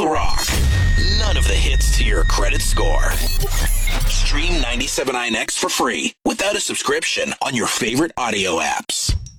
rock. None of the hits to your credit score. Stream 97.9X for free without a subscription on your favorite audio apps.